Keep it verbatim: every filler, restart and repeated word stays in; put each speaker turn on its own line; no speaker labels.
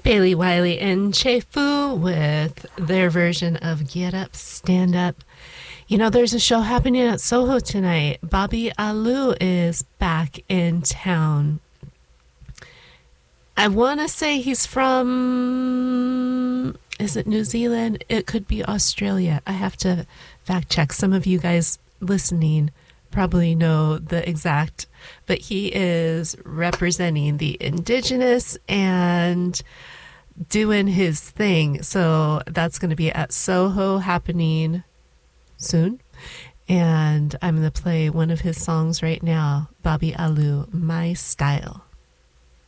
Bailey Wiley and Che Fu with their version of Get Up, Stand Up. You know, there's a show happening at Soho tonight. Bobby Alou is back in town. I want to say he's from, is it New Zealand? It could be Australia. I have to fact check. Some of you guys listening probably know the exact, but he is representing the indigenous and doing his thing. So that's going to be at Soho happening soon. And I'm going to play one of his songs right now, Bobby Alou, My Style.